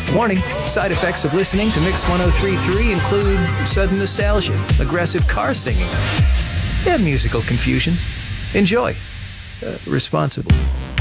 Warning, side effects of listening to Mix 103.3 include sudden nostalgia, aggressive car singing, and musical confusion. Enjoy. Responsibly.